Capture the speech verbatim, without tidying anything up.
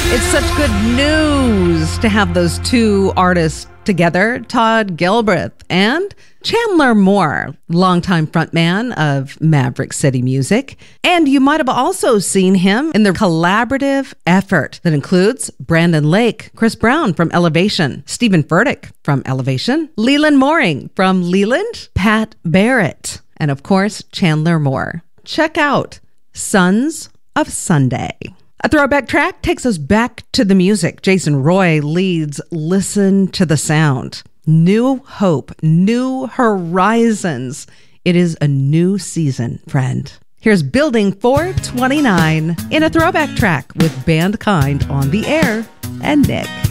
It's such good news to have those two artists together, Todd Gilbreth and Chandler Moore, longtime frontman of Maverick City Music. And you might have also seen him in the collaborative effort that includes Brandon Lake, Chris Brown from Elevation, Stephen Furtick from Elevation, Leland Mooring from Leland, Pat Barrett, and of course, Chandler Moore. Check out Sons of Sunday. A throwback track takes us back to the music. Jason Roy leads Listen to the Sound. New hope, new horizons. It is a new season, friend. Here's Building four twenty-nine in a throwback track with Band Kind on the air and Nick.